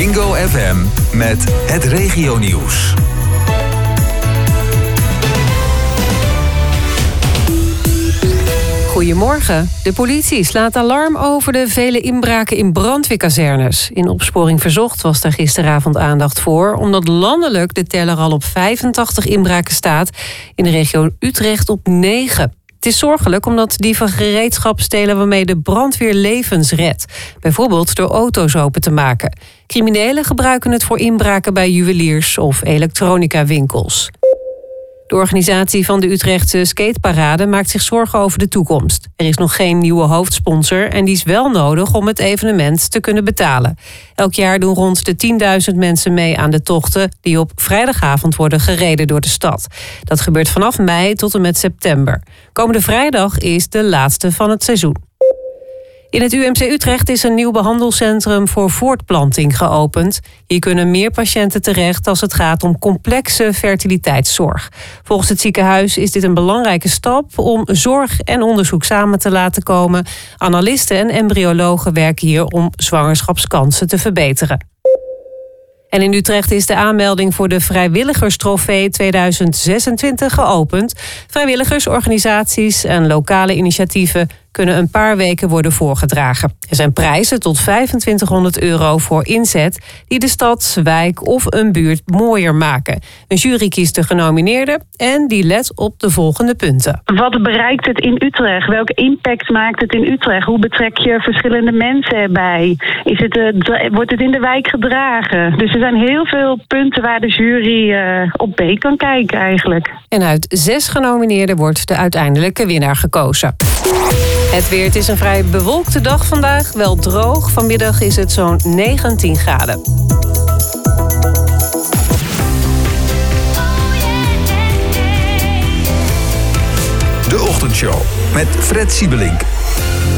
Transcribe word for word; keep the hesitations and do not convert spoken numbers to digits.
Wingo F M met het regionieuws. Goedemorgen. De politie slaat alarm over de vele inbraken in brandweerkazernes. In Opsporing Verzocht was daar gisteravond aandacht voor, omdat landelijk de teller al op vijfentachtig inbraken staat, in de regio Utrecht op negen. Het is zorgelijk omdat dieven gereedschap stelen waarmee de brandweer levens redt. Bijvoorbeeld door auto's open te maken. Criminelen gebruiken het voor inbraken bij juweliers of elektronicawinkels. De organisatie van de Utrechtse skateparade maakt zich zorgen over de toekomst. Er is nog geen nieuwe hoofdsponsor en die is wel nodig om het evenement te kunnen betalen. Elk jaar doen rond de tienduizend mensen mee aan de tochten die op vrijdagavond worden gereden door de stad. Dat gebeurt vanaf mei tot en met september. Komende vrijdag is de laatste van het seizoen. In het U M C Utrecht is een nieuw behandelcentrum voor voortplanting geopend. Hier kunnen meer patiënten terecht als het gaat om complexe fertiliteitszorg. Volgens het ziekenhuis is dit een belangrijke stap om zorg en onderzoek samen te laten komen. Analisten en embryologen werken hier om zwangerschapskansen te verbeteren. En in Utrecht is de aanmelding voor de Vrijwilligerstrofee tweeduizend zesentwintig geopend. Vrijwilligers, organisaties en lokale initiatieven kunnen een paar weken worden voorgedragen. Er zijn prijzen tot vijfentwintighonderd euro voor inzet die de stad, wijk of een buurt mooier maken. Een jury kiest de genomineerden en die let op de volgende punten. Wat bereikt het in Utrecht? Welke impact maakt het in Utrecht? Hoe betrek je verschillende mensen erbij? Is het, uh, wordt het in de wijk gedragen? Dus er zijn heel veel punten waar de jury uh, op mee kan kijken eigenlijk. En uit zes genomineerden wordt de uiteindelijke winnaar gekozen. Het weer, het is een vrij bewolkte dag vandaag, wel droog. Vanmiddag is het zo'n negentien graden. De Ochtendshow met Fred Siebelink.